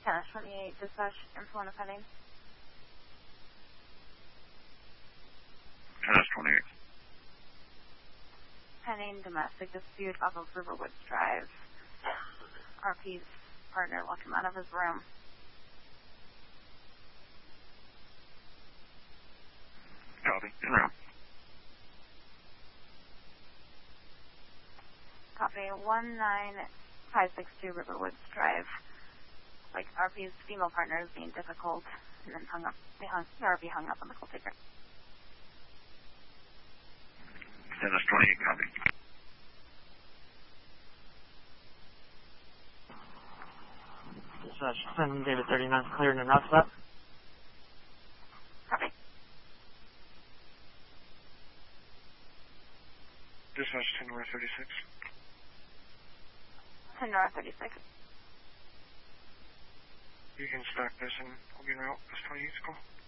10-28, dispatch, influenza pending. 10-28. Pending domestic dispute off of Riverwoods Drive. RP's partner locked him out of his room. Copy. En route. Copy. 19562 Riverwoods Drive. Like RP's female partner is being difficult, and then hung up. The RP hung up on the call taker. 10-28. Copy. Dispatch, send David 39 cleared and route stop. Copy. Dispatch 10 North 36. 10 North 36. You can stack this and I'll be en route. That's 28's call.